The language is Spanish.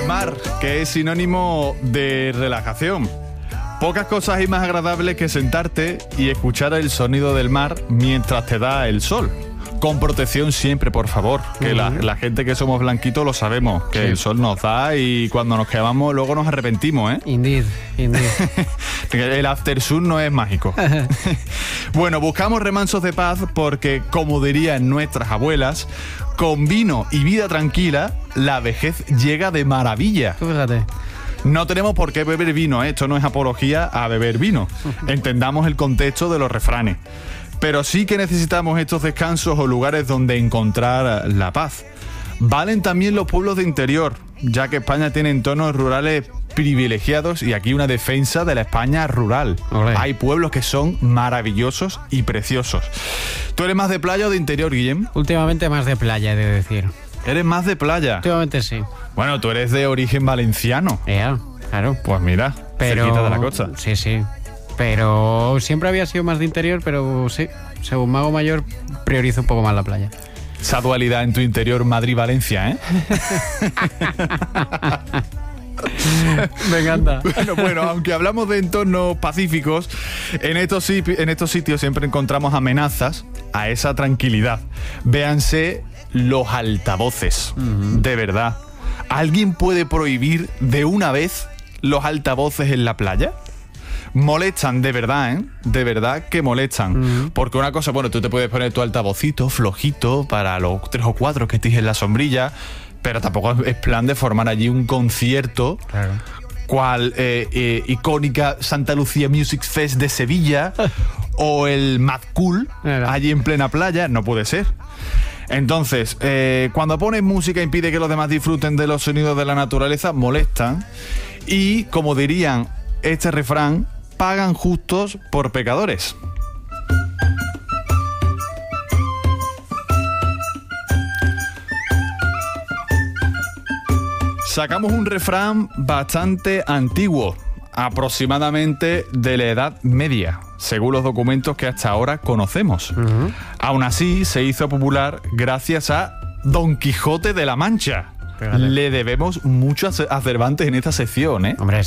El mar, que es sinónimo de relajación. Pocas cosas hay más agradables que sentarte y escuchar el sonido del mar mientras te da el sol. Con protección siempre, por favor, que la gente que somos blanquitos lo sabemos, que el sol nos da y cuando nos quemamos luego nos arrepentimos, ¿eh? Indeed. El after sun no es mágico. Bueno, buscamos remansos de paz porque, como dirían nuestras abuelas, con vino y vida tranquila, la vejez llega de maravilla. Tú fíjate. No tenemos por qué beber vino, ¿eh? Esto no es apología a beber vino. Entendamos el contexto de los refranes. Pero sí que necesitamos estos descansos o lugares donde encontrar la paz. Valen también los pueblos de interior, ya que España tiene entornos rurales privilegiados y aquí una defensa de la España rural. Olé. Hay pueblos que son maravillosos y preciosos. ¿Tú eres más de playa o de interior, Guillem? Últimamente más de playa, he de decir. ¿Eres más de playa? Últimamente sí. Bueno, tú eres de origen valenciano. Claro. Pues mira, cerquita de la costa. Sí. Pero siempre había sido más de interior, pero sí, según me hago mayor, priorizo un poco más la playa. Esa dualidad en tu interior Madrid-Valencia, ¿eh? Me encanta. Bueno, aunque hablamos de entornos pacíficos, en estos sitios siempre encontramos amenazas a esa tranquilidad. Véanse los altavoces, de verdad. ¿Alguien puede prohibir de una vez los altavoces en la playa? Molestan, de verdad, ¿eh? De verdad que molestan. Porque una cosa, bueno, tú te puedes poner tu altavocito flojito para los 3 o 4 que estés en la sombrilla, pero tampoco es plan de formar allí un concierto, Claro. cual icónica Santa Lucía Music Fest de Sevilla o el Mad Cool Claro. allí en plena playa. No puede ser. Entonces, cuando pones música impide que los demás disfruten de los sonidos de la naturaleza, molestan. Y, como dirían este refrán, pagan justos por pecadores. Sacamos un refrán bastante antiguo, aproximadamente de la Edad Media, según los documentos que hasta ahora conocemos. Aún así, se hizo popular gracias a Don Quijote de la Mancha. Fíjate. Le debemos mucho a Cervantes en esta sección, ¿eh? Hombre,